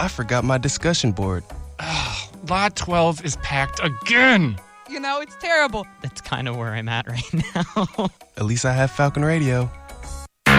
I forgot my discussion board. Lot 12 is packed again. It's terrible. That's kind of where I'm at right now. At least I have Falcon Radio.